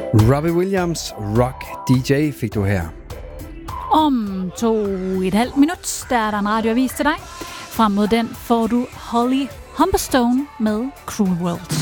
Robbie Williams, Rock DJ, fik du her. Om 2,5 minut, der er der en radioavis til dig. Frem mod den får du Holly Humberstone med Cruel World.